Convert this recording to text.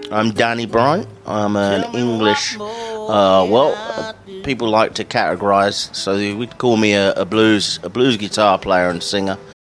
I'm Danny Bryant. I'm an English, people like to categorise, so they would call me a blues guitar player and singer.